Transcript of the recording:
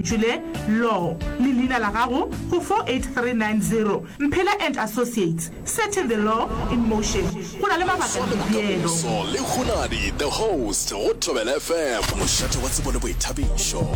utswile law le leina la gago go 48390. Mphela and Associates, setting the law in motion. Go na le mabaka le dielo. So le khunadi the host go Thobela FM. Moshate wa tsebone boithabišo.